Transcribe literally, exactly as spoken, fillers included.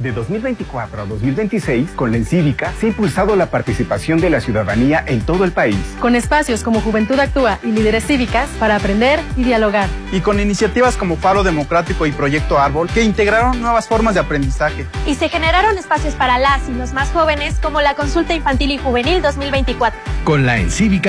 De dos mil veinticuatro a dos mil veintiséis, con la Encívica, se ha impulsado la participación de la ciudadanía en todo el país. Con espacios como Juventud Actúa y Líderes Cívicas para aprender y dialogar. Y con iniciativas como Faro Democrático y Proyecto Árbol, que integraron nuevas formas de aprendizaje. Y se generaron espacios para las y los más jóvenes, como la Consulta Infantil y Juvenil dos mil veinticuatro. Con la Encívica